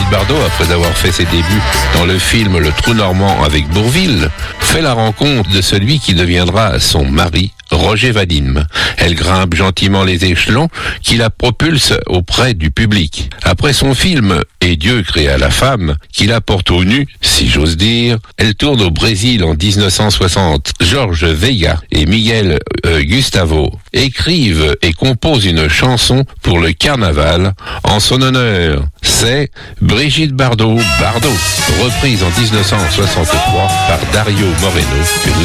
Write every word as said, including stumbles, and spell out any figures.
Brigitte Bardot, après avoir fait ses débuts dans le film Le Trou Normand avec Bourvil, fait la rencontre de celui qui deviendra son mari, Roger Vadim. Elle grimpe gentiment les échelons qui la propulsent auprès du public. Après son film « Et Dieu créa la femme » qui la porte au nu, si j'ose dire, elle tourne au Brésil en dix-neuf cent soixante. Georges Veiga et Miguel euh, Gustavo écrivent et composent une chanson pour le carnaval en son honneur. C'est Brigitte Bardot, Bardot, reprise en dix-neuf cent soixante-trois par Dario Moreno, que nous